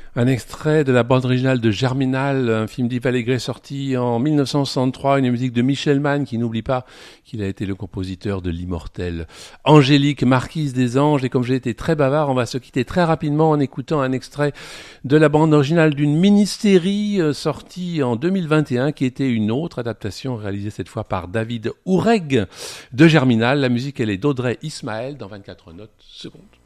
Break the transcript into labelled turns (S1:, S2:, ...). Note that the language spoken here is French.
S1: Un extrait de la bande originale de Germinal, un film d'Yves Allégret sorti en 1963, une musique de Michel Mann qui n'oublie pas qu'il a été le compositeur de l'immortel Angélique, marquise des anges. Et comme j'ai été très bavard, on va se quitter très rapidement en écoutant un extrait de la bande originale d'une mini-série sortie en 2021 qui était une autre adaptation réalisée cette fois par David Oureg de Germinal. La musique elle est d'Audrey Ismaël dans 24 notes secondes.